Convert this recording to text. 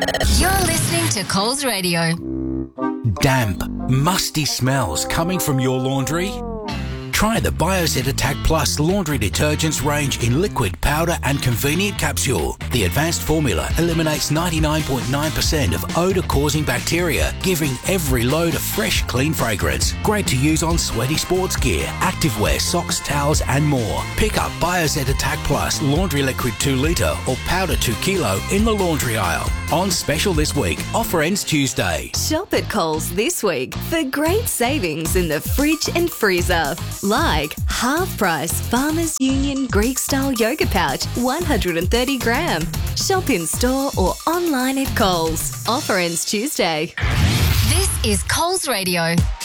You're listening to Coles Radio. Damp, musty smells coming from your laundry? Try the Bioset Attack Plus laundry detergents range in liquid, powder and convenient capsule. The advanced formula eliminates 99.9% of odour-causing bacteria, giving every load a fresh, clean fragrance. Great to use on sweaty sports gear, activewear, socks, towels and more. Pick up Bioset Attack Plus laundry liquid 2 litre or powder 2 kilo in the laundry aisle. On special this week. Offer ends Tuesday. Shop at Coles this week for great savings in the fridge and freezer. Like half price Farmers Union Greek style yogurt pouch, 130 gram. Shop in store or online at Coles. Offer ends Tuesday. This is Coles Radio.